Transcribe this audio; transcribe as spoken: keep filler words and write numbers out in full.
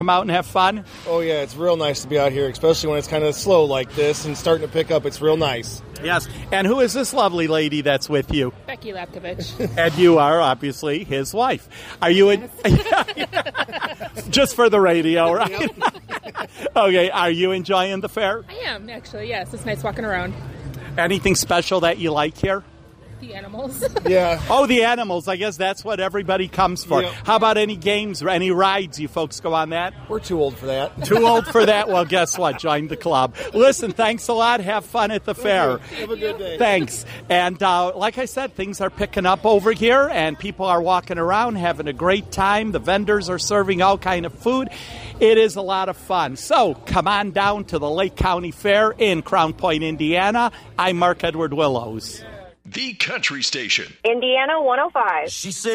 come out and have fun? Oh, yeah, it's real nice to be out here, especially when it's kind of slow like this and starting to pick up. It's real nice. Yes. And who is this lovely lady that's with you? Becky Lapkovich. And you are, obviously, his wife. Are you in? Just for the radio, right? Yep. Okay. Are you enjoying the fair? I am, actually, yes. It's nice walking around. Anything special that you like here? The animals. Yeah. Oh, the animals. I guess that's what everybody comes for. Yep. How about any games or any rides? You folks go on that? We're too old for that. Too old for that? Well, guess what? Join the club. Listen, thanks a lot. Have fun at the fair. Have a good day. Thanks. And uh, like I said, things are picking up over here, and people are walking around having a great time. The vendors are serving all kind of food. It is a lot of fun. So come on down to the Lake County Fair in Crown Point, Indiana. I'm Mark Edward Willows. The Country Station. Indiana one oh five. She said